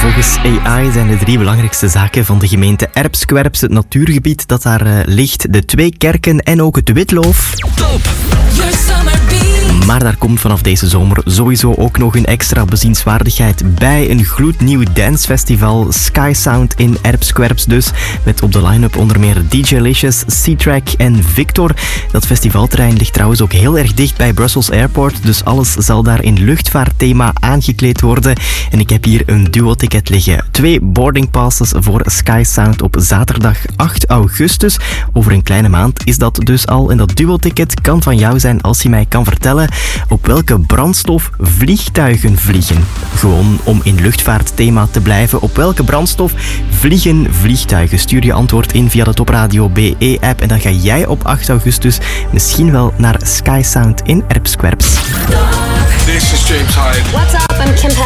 Volgens AI zijn de 3 belangrijkste zaken van de gemeente Erpskwerps, het natuurgebied dat daar ligt, de 2 kerken en ook het Witloof. Top! Your summer beat. Maar daar komt vanaf deze zomer sowieso ook nog een extra bezienswaardigheid bij. Een gloednieuw dancefestival, Sky Sound in Erpskwerps dus. Met op de line-up onder meer DJ Licious, C-Track en Victor. Dat festivalterrein ligt trouwens ook heel erg dicht bij Brussels Airport. Dus alles zal daar in luchtvaartthema aangekleed worden. En ik heb hier een duo-ticket liggen. 2 boarding passes voor Sky Sound op zaterdag 8 augustus. Over een kleine maand is dat dus al. En dat duo-ticket kan van jou zijn als je mij kan vertellen op welke brandstof vliegtuigen vliegen. Gewoon om in luchtvaartthema te blijven. Op welke brandstof vliegen vliegtuigen? Stuur je antwoord in via de Top Radio BE-app en dan ga jij op 8 augustus misschien wel naar Sky Sound in Erpskwerps. This is James Hyde. What's up? I'm Kim Petras.